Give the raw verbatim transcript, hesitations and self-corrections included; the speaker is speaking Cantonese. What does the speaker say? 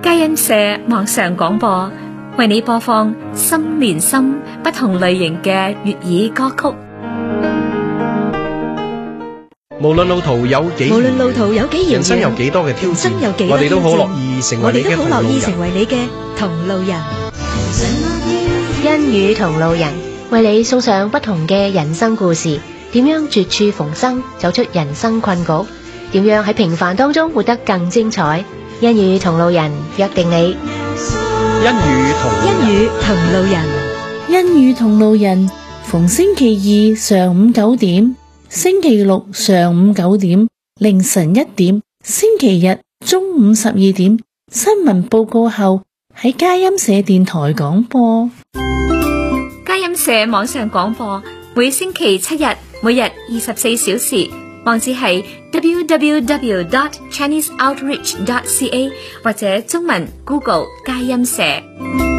佳音社網上廣播為你播放心連心不同類型嘅粵語歌曲。 無論路途有幾無論路途有幾遙遠， 人生有幾多嘅挑戰，我哋都好樂意成為你嘅同路人。 成為你嘅同路人。 欣與同路人為你送上不同嘅人生故事，點樣絕處逢生，走出人生困局，點樣喺平凡當中活得更精彩。欣與同路人約定你。 欣與同欣與同路人， 欣與同路人逢星期二上午九點，星期六上午九點，凌晨一點，星期日中午十二點，新聞報告後喺佳音社電台廣播。 佳音社網上廣播每星期七日，每日二十四小時，網址係 double-u double-u double-u dot chinese outreach dot c a 或者中文 Google 佳音社。